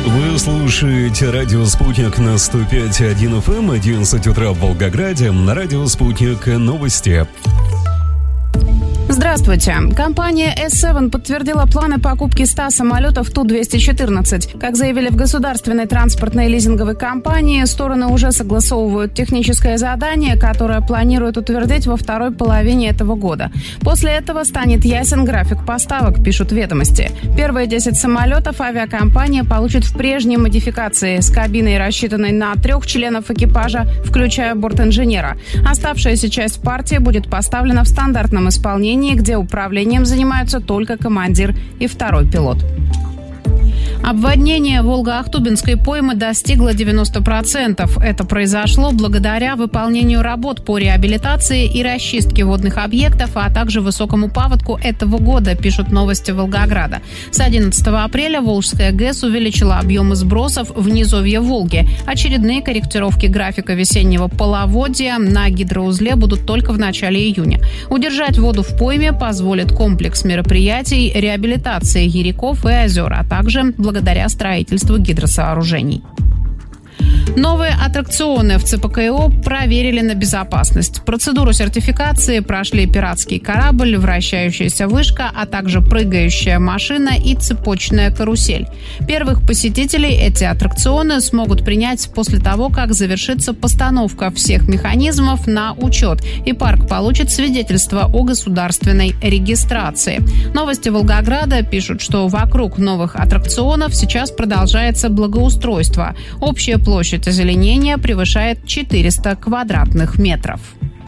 Вы слушаете радио «Спутник» на 105.1 FM, 11 утра в Волгограде. На радио «Спутник» новости. Здравствуйте. Компания S7 подтвердила планы покупки 100 самолетов Ту-214. Как заявили в государственной транспортной лизинговой компании, стороны уже согласовывают техническое задание, которое планируют утвердить во второй половине этого года. После этого станет ясен график поставок, пишут «Ведомости». Первые 10 самолетов авиакомпания получит в прежней модификации с кабиной, рассчитанной на 3 членов экипажа, включая бортинженера. Оставшаяся часть партии будет поставлена в стандартном исполнении, где управлением занимаются только командир и второй пилот. Обводнение Волго-Ахтубинской поймы достигло 90%. Это произошло благодаря выполнению работ по реабилитации и расчистке водных объектов, а также высокому паводку этого года, пишут «Новости Волгограда». С 11 апреля Волжская ГЭС увеличила объемы сбросов в низовье Волги. Очередные корректировки графика весеннего половодья на гидроузле будут только в начале июня. Удержать воду в пойме позволит комплекс мероприятий реабилитации яриков и озер, а также благодаря строительству гидросооружений. Новые аттракционы в ЦПКИО проверили на безопасность. Процедуру сертификации прошли пиратский корабль, вращающаяся вышка, а также прыгающая машина и цепочная карусель. Первых посетителей эти аттракционы смогут принять после того, как завершится постановка всех механизмов на учет, и парк получит свидетельство о государственной регистрации. Новости Волгограда пишут, что вокруг новых аттракционов сейчас продолжается благоустройство. Общая площадь озеленения превышает 400 квадратных метров.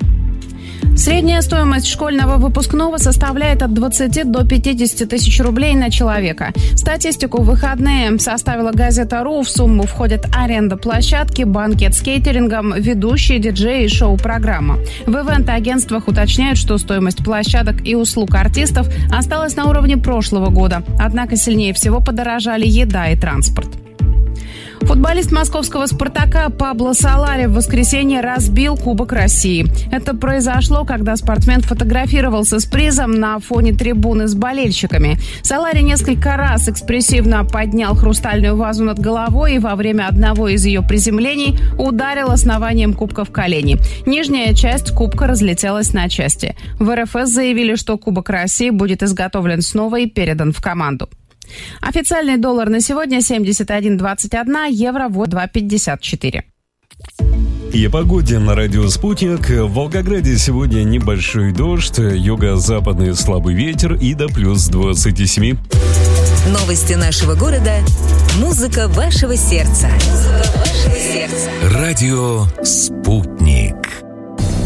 Средняя стоимость школьного выпускного составляет от 20 до 50 тысяч рублей на человека. Статистику в выходные составила газета «РУ». В сумму входят аренда площадки, банкет с кейтерингом, ведущие, диджеи и шоу-программа. В ивент-агентствах уточняют, что стоимость площадок и услуг артистов осталась на уровне прошлого года. Однако сильнее всего подорожали еда и транспорт. Футболист московского «Спартака» Пабло Солари в воскресенье разбил Кубок России. Это произошло, когда спортсмен фотографировался с призом на фоне трибуны с болельщиками. Солари несколько раз экспрессивно поднял хрустальную вазу над головой и во время одного из ее приземлений ударил основанием кубка в колени. Нижняя часть кубка разлетелась на части. В РФС заявили, что Кубок России будет изготовлен снова и передан в команду. Официальный доллар на сегодня 71,21, евро 2,54. И о погоде на радио «Спутник». В Волгограде сегодня небольшой дождь, юго-западный слабый ветер и до плюс 27. Новости нашего города. Музыка вашего сердца. Радио «Спутник».